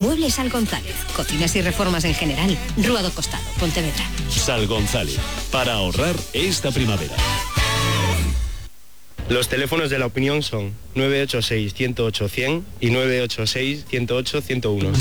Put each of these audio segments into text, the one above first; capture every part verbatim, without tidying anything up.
Muebles Sal González, cocinas y reformas en general. Rúa do Costado, Pontevedra. Sal González, para ahorrar esta primavera. Los teléfonos de la opinión son nueve ocho seis, uno cero ocho, cien y nueve ocho seis, uno cero ocho, ciento uno.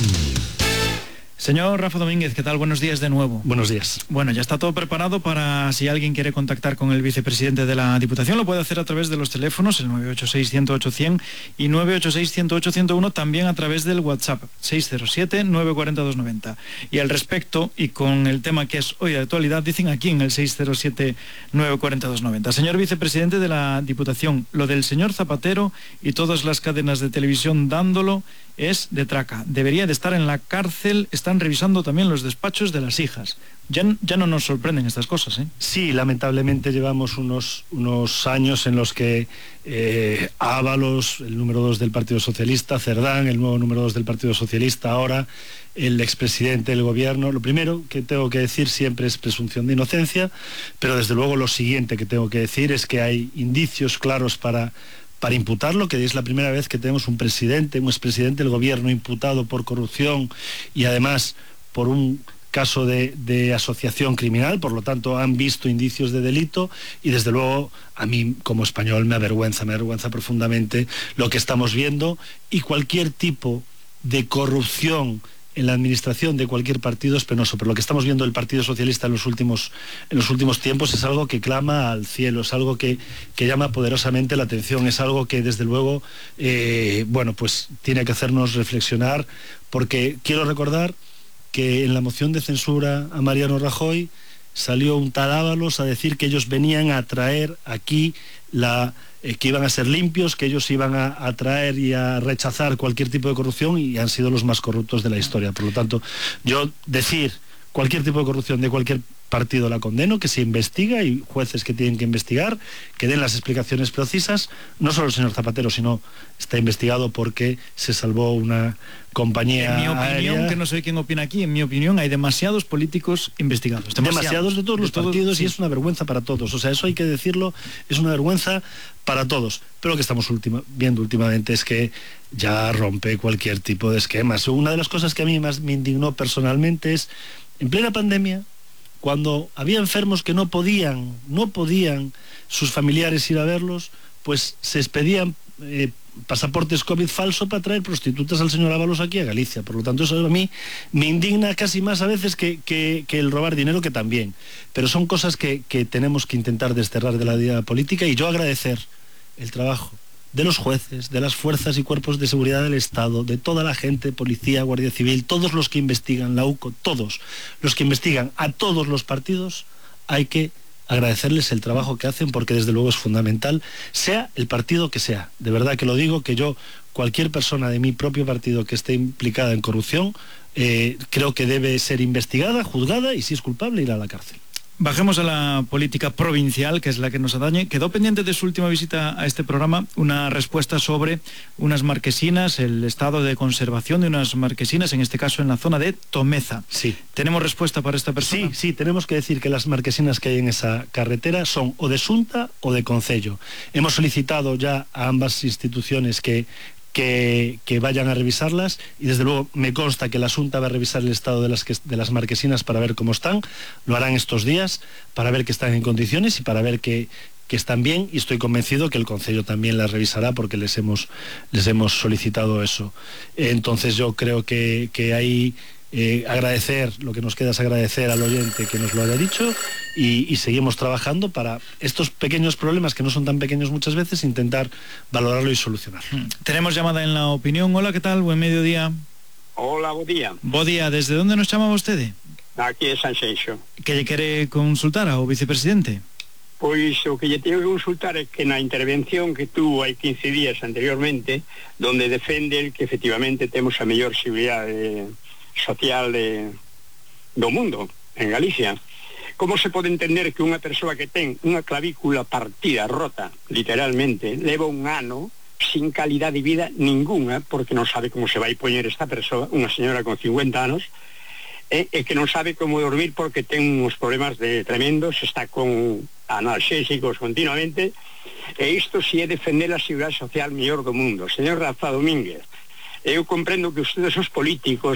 Señor Rafa Domínguez, ¿qué tal? Buenos días de nuevo. Buenos días. Bueno, ya está todo preparado para si alguien quiere contactar con el vicepresidente de la Diputación, lo puede hacer a través de los teléfonos, el nueve ocho seis, uno cero ocho, cien y nueve ocho seis, uno cero ocho, ciento uno, también a través del WhatsApp seis cero siete, nueve cuatro cero, dos nueve cero. Y al respecto, y con el tema que es hoy de actualidad, dicen aquí en el seis cero siete, nueve cuatro cero, dos nueve cero. Señor vicepresidente de la Diputación, lo del señor Zapatero y todas las cadenas de televisión dándolo es de traca. Debería de estar en la cárcel. Están revisando también los despachos de las hijas. Ya, ya no nos sorprenden estas cosas, ¿eh? Sí, lamentablemente llevamos unos, unos años en los que eh, Ábalos, el número dos del Partido Socialista, Cerdán, el nuevo número dos del Partido Socialista, ahora el expresidente del gobierno. Lo primero que tengo que decir siempre es presunción de inocencia, pero desde luego lo siguiente que tengo que decir es que hay indicios claros para... para imputarlo, que es la primera vez que tenemos un presidente, un expresidente del gobierno imputado por corrupción y además por un caso de, de asociación criminal. Por lo tanto han visto indicios de delito y desde luego a mí como español me avergüenza, me avergüenza profundamente lo que estamos viendo, y cualquier tipo de corrupción en la administración de cualquier partido es penoso, pero lo que estamos viendo del Partido Socialista en los últimos, en los últimos tiempos es algo que clama al cielo, es algo que, que llama poderosamente la atención, es algo que desde luego eh, bueno, pues tiene que hacernos reflexionar, porque quiero recordar que en la moción de censura a Mariano Rajoy salió un tal Ábalos a decir que ellos venían a traer aquí la... Eh, que iban a ser limpios, que ellos iban a, a traer y a rechazar cualquier tipo de corrupción, y han sido los más corruptos de la historia. Por lo tanto, yo decir cualquier tipo de corrupción de cualquier partido la condeno, que se investiga, y jueces que tienen que investigar, que den las explicaciones precisas. No solo el señor Zapatero, sino está investigado porque se salvó una compañía En mi opinión, aérea. que no sé quién opina aquí, en mi opinión hay demasiados políticos investigados. Demasiados, demasiados de todos de los todo, partidos, sí. Y es una vergüenza para todos. O sea, eso hay que decirlo, es una vergüenza para todos. Pero lo que estamos última, viendo últimamente es que ya rompe cualquier tipo de esquemas. Una de las cosas que a mí más me indignó personalmente es, en plena pandemia, cuando había enfermos que no podían, no podían sus familiares ir a verlos, pues se expedían eh, pasaportes COVID falso para traer prostitutas al señor Ábalos aquí a Galicia. Por lo tanto, eso a mí me indigna casi más a veces que, que, que el robar dinero, que también. Pero son cosas que, que tenemos que intentar desterrar de la vida política, y yo agradecer el trabajo de los jueces, de las fuerzas y cuerpos de seguridad del Estado, de toda la gente, policía, guardia civil, todos los que investigan, la U C O, todos los que investigan a todos los partidos, hay que agradecerles el trabajo que hacen, porque desde luego es fundamental, sea el partido que sea. De verdad que lo digo, que yo, cualquier persona de mi propio partido que esté implicada en corrupción, eh, creo que debe ser investigada, juzgada, y si es culpable, ir a la cárcel. Bajemos a la política provincial, que es la que nos atañe. Quedó pendiente de su última visita a este programa una respuesta sobre unas marquesinas, el estado de conservación de unas marquesinas, en este caso en la zona de Tomeza. Sí. ¿Tenemos respuesta para esta persona? Sí, sí, tenemos que decir que las marquesinas que hay en esa carretera son o de Xunta o de Concello. Hemos solicitado ya a ambas instituciones que Que, que vayan a revisarlas, y desde luego me consta que la Xunta va a revisar el estado de las, que, de las marquesinas para ver cómo están. Lo harán estos días para ver que están en condiciones y para ver que, que están bien, y estoy convencido que el Concello también las revisará, porque les hemos, les hemos solicitado eso. Entonces yo creo que, que hay eh, agradecer, lo que nos queda es agradecer al oyente que nos lo haya dicho, y, y seguimos trabajando para estos pequeños problemas, que no son tan pequeños muchas veces, intentar valorarlo y solucionarlo. Hmm. Tenemos llamada en la opinión. Hola, ¿qué tal? Buen mediodía. Hola, bo día. Bo día, desde onde nos chamaba vostede? Aquí é Sanxenxo. Que lle quere consultar ao vicepresidente? Pois o que lle teño que consultar é que na intervención que tuvo hai quince días anteriormente, donde defende que efectivamente temos a mellor seguridade social de, do mundo, en Galicia. Como se pode entender que unha persoa que ten unha clavícula partida, rota, literalmente, leva un ano sin calidad de vida ninguna, porque non sabe como se vai poñer esta persoa, unha señora con cincuenta anos, e, e que non sabe como dormir porque ten uns problemas de tremendos, está con analgésicos continuamente, e isto si é defender a seguridade social mellor do mundo. Señor Rafa Domínguez, eu comprendo que ustedes, os políticos,